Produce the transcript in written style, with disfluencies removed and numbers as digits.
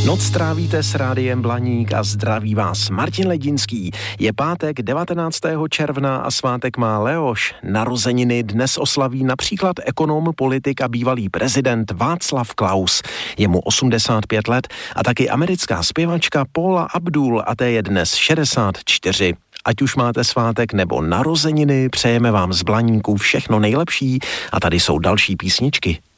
Noc strávíte s Rádiem Blaník a zdraví vás Martin Ledinský. Je pátek 19. června a svátek má Leoš. Narozeniny dnes oslaví například ekonom, politik a bývalý prezident Václav Klaus. Je mu 85 let a taky americká zpěvačka Paula Abdul a té je dnes 64. Ať už máte svátek nebo narozeniny, přejeme vám z Blaníku všechno nejlepší a tady jsou další písničky.